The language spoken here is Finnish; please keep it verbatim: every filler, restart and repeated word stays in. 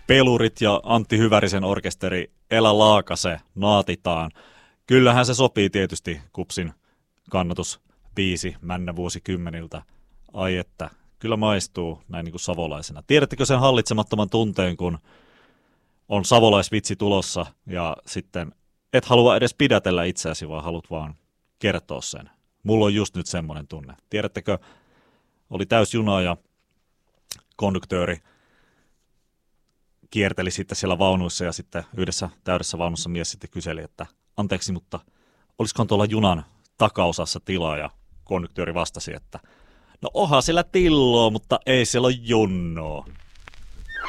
pelurit ja Antti Hyvärisen orkesteri Elä Laakase naatitaan. Kyllähän se sopii tietysti Kupsin kannatusbiisi männä vuosikymmeniltä. Ai että, kyllä maistuu näin niin kuin savolaisena. Tiedättekö sen hallitsemattoman tunteen, kun on savolaisvitsi tulossa ja sitten et halua edes pidätellä itseäsi, vaan haluat vaan kertoa sen. Mulla on just nyt semmoinen tunne. Tiedättekö, oli täysjuna ja konduktööri kierteli sitten siellä vaunuissa ja sitten yhdessä täydessä vaunussa mies sitten kyseli, että anteeksi, mutta olisikohan tuolla junan takaosassa tilaa, ja konduktööri vastasi, että no onhan siellä tilloa, mutta ei siellä ole junnoa.